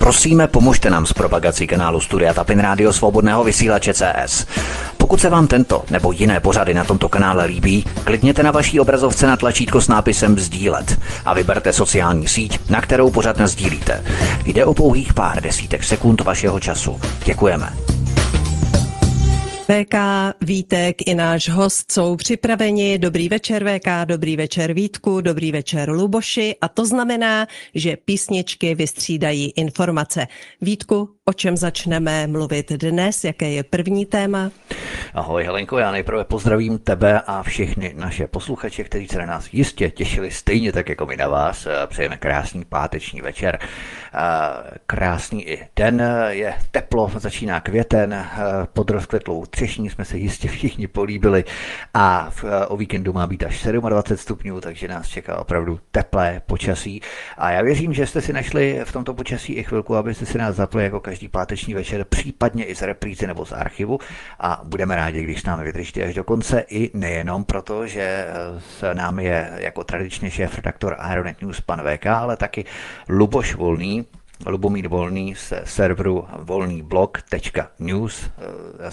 Prosíme, pomožte nám s propagací kanálu Studia Tapin Rádio Svobodného vysílače CS. Pokud se vám tento nebo jiné pořady na tomto kanále líbí, klikněte na vaší obrazovce na tlačítko s nápisem sdílet a vyberte sociální síť, na kterou pořad nasdílíte. Jde o pouhých pár desítek sekund vašeho času. Děkujeme. VK, Vítek i náš host jsou připraveni. Dobrý večer VK, dobrý večer Vítku, dobrý večer Luboši a to znamená, že písničky vystřídají informace. Vítku, o čem začneme mluvit dnes? Jaké je první téma? Ahoj Helenko, já nejprve pozdravím tebe a všechny naše posluchače, kteří se na nás jistě těšili stejně tak jako my na vás. Přejeme krásný páteční večer. Krásný i den, je teplo, začíná květen, pod rozkvetlou třešní jsme se jistě všichni políbili a o víkendu má být až 27 stupňů, takže nás čeká opravdu teplé počasí. A já věřím, že jste si našli v tomto počasí i chvilku, abyste si nás zapli jako každý páteční večer, případně i z reprízy nebo z archivu a budeme rádi, když s námi vydržíte až do konce i nejenom proto, že s námi je jako tradičně šéf-redaktor Ironet News pan VK, ale taky Luboš Volný, Lubomír Volný z serveru volnýblog.news.